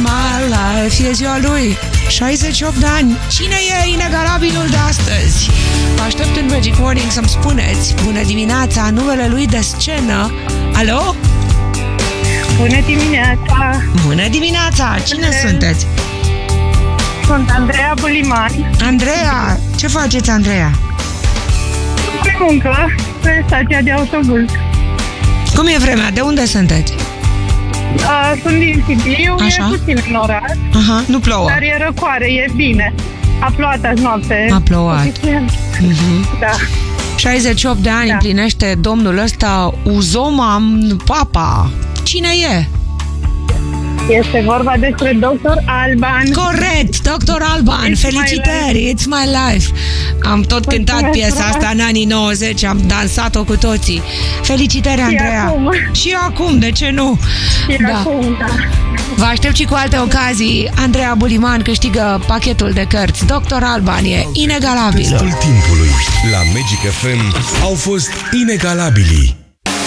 my life. E ziua lui, 68 de ani. Cine e inegalabilul de astăzi? Vă aștept în Magic Morning să-mi spuneți bună dimineața, numele lui de scenă. Alo? Bună dimineața! Bună dimineața! Cine sunteți? Sunt Andreea Buliman. Andreea! Ce faceți, Andreea? Pe muncă, pe stația de autobuz. Cum e vremea? De unde sunteți? Sunt din Sibiu, Așa. e puțin în oraș, Aha, nu plouă. dar e răcoare, e bine. A plouat azi noapte. A plouat. Da. 68 de ani împlinește domnul ăsta, Uzoma Papa. Cine e? Este vorba despre Dr. Alban. Corect, Dr. Alban, felicitări, It's My Life. Am tot cântat piesa asta în anii 90, am dansat-o cu toții. Felicitări, Andreea. Acum. Și acum, de ce nu? Acum, da. Vă aștept și cu alte ocazii. Andreea Buliman câștigă pachetul de cărți. Dr. Alban e inegalabil. Testul timpului la Magic FM au fost inegalabili.